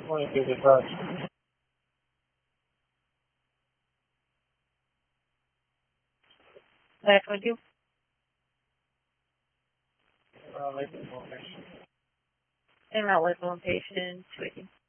Want to give it back. Back on you. Like the more. And not with one patient, waiting.